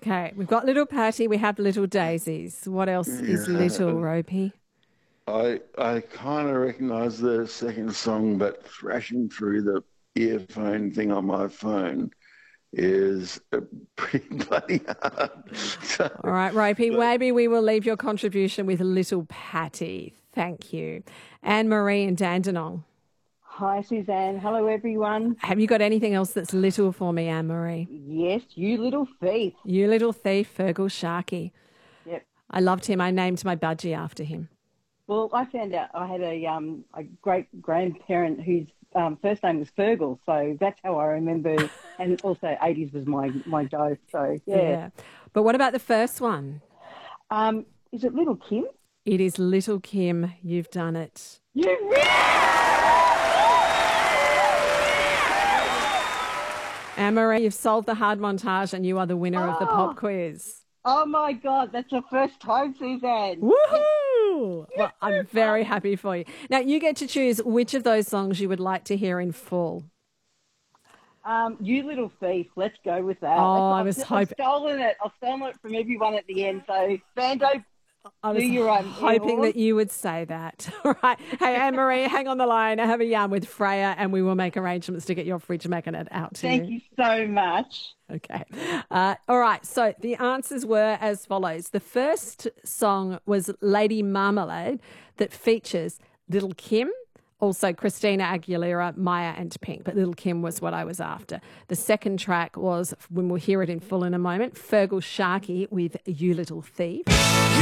Okay, we've got Little Patty, we have Little Daisies. What else is Little, Ropey? I kind of recognise the second song, but thrashing through the earphone thing on my phone is pretty bloody hard. So, All right, Ropey, maybe we will leave your contribution with Little Patty. Thank you. Anne-Marie and Dandenong. Hi, Suzanne. Hello, everyone. Have you got anything else that's little for me, Anne-Marie? Yes, You Little Thief. You Little Thief, Fergal Sharkey. Yep. I loved him. I named my budgie after him. Well, I found out I had a great-grandparent whose first name was Fergal, so that's how I remember. And also 80s was my go, so yeah. But what about the first one? Is it Little Kim? It is Little Kim. You've done it. You Anne-Marie, you've solved the hard montage and you are the winner of the pop quiz. Oh, my God, that's the first time, Suzanne. Woohoo! Well, I'm very happy for you. Now, you get to choose which of those songs you would like to hear in full. You Little Thief, let's go with that. Oh, I've stolen it. I've stolen it from everyone at the end, so Bando, I was do your own. hoping that you would say that. All right. Hey, Anne-Marie, hang on the line. Have a yarn with Freya and we will make arrangements to get your fridge magnet out to you. Thank you so much. Okay. All right. So the answers were as follows. The first song was Lady Marmalade that features Little Kim, also Christina Aguilera, Maya and Pink, but Little Kim was what I was after. The second track was, when we'll hear it in full in a moment, Fergal Sharkey with You Little Thief.